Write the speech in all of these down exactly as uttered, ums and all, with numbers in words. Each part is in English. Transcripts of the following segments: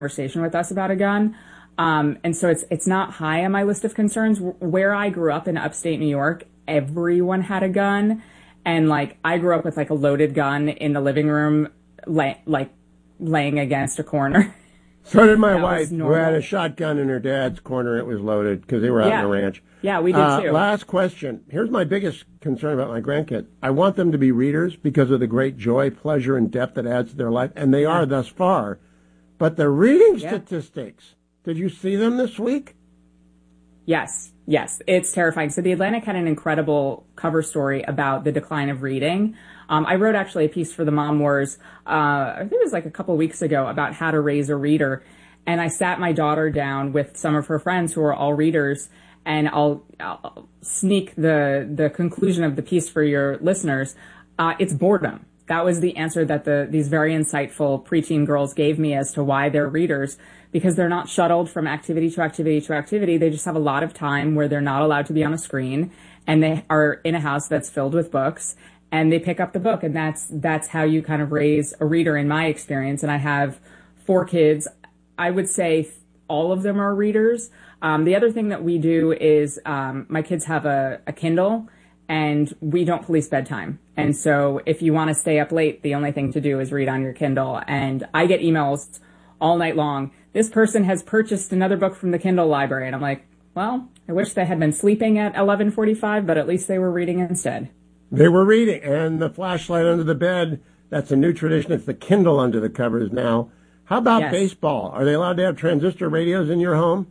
conversation with us about a gun. Um, and so it's it's not high on my list of concerns. Where I grew up in upstate New York, everyone had a gun. And, like, I grew up with, like, a loaded gun in the living room, lay, like, laying against a corner. So did my wife, who had a shotgun in her dad's corner. It was loaded because they were out yeah. on the ranch. Yeah, we did, uh, too. Last question. Here's my biggest concern about my grandkids. I want them to be readers because of the great joy, pleasure, and depth that adds to their life, and they yeah. are thus far. But the reading yeah. statistics, did you see them this week? Yes, yes. It's terrifying. So The Atlantic had an incredible cover story about the decline of reading. Um, I wrote actually a piece for the Mom Wars, uh, I think it was like a couple weeks ago, about how to raise a reader. And I sat my daughter down with some of her friends who are all readers, and I'll, I'll sneak the, the conclusion of the piece for your listeners. Uh, it's boredom. That was the answer that the these very insightful preteen girls gave me as to why they're readers, because they're not shuttled from activity to activity to activity. They just have a lot of time where they're not allowed to be on a screen, and they are in a house that's filled with books, and they pick up the book. And that's that's how you kind of raise a reader, in my experience. And I have four kids. I would say all of them are readers. Um, the other thing that we do is um, my kids have a, a Kindle, and we don't police bedtime. And so if you want to stay up late, the only thing to do is read on your Kindle. And I get emails all night long. This person has purchased another book from the Kindle library. And I'm like, well, I wish they had been sleeping at eleven forty-five, but at least they were reading instead. They were reading. And the flashlight under the bed, that's a new tradition. It's the Kindle under the covers now. How about yes. baseball? Are they allowed to have transistor radios in your home?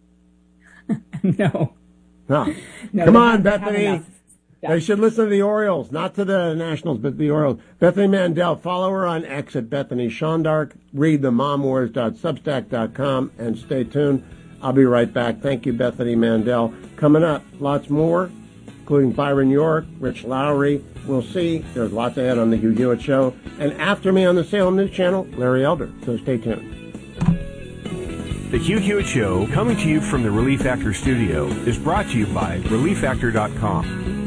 No. No. no Come on, have, Bethany. They, yeah. they should listen to the Orioles, not to the Nationals, but the Orioles. Bethany Mandel, follow her on X at Bethany Shondark. Read the mom wars dot substack dot com and stay tuned. I'll be right back. Thank you, Bethany Mandel. Coming up, lots more, including Byron York, Rich Lowry. We'll see. There's lots ahead on the Hugh Hewitt Show. And after me on the Salem News Channel, Larry Elder. So stay tuned. The Hugh Hewitt Show, coming to you from the Relief Factor studio, is brought to you by relief factor dot com.